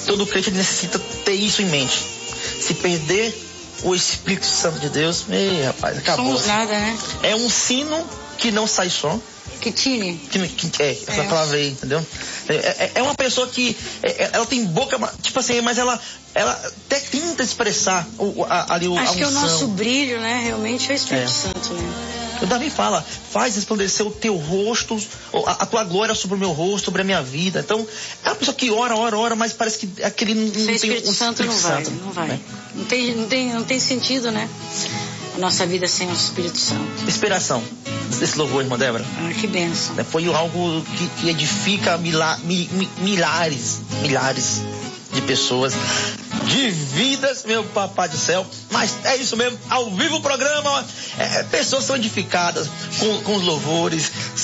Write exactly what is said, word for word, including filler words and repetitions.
todo crente necessita ter isso em mente. Se perder o Espírito Santo de Deus, ei, rapaz, acabou. Somos nada, né? É um sino que não sai som. Que tire. Que, que, é, essa é. palavra aí, entendeu? É, é, é uma pessoa que, é, ela tem boca, tipo assim, mas ela, ela até tenta expressar o, a, ali o Acho a que unção. o nosso brilho, né, realmente é o Espírito é. Santo, né? O Davi fala, faz resplandecer o teu rosto, a, a tua glória sobre o meu rosto, sobre a minha vida. Então, é uma pessoa que ora, ora, ora, mas parece que aquele não, não tem Espírito um, Santo Espírito não Santo, vai, não vai. Né? Não tem, não tem, não tem sentido, né? A nossa vida sem o Espírito Santo. Inspiração desse louvor, irmã Débora. Ah, que bênção. Foi algo que, que edifica milha, mi, mi, milhares, milhares de pessoas, de vidas, meu papai do céu. Mas é isso mesmo, ao vivo o programa, é, pessoas são edificadas com, com os louvores.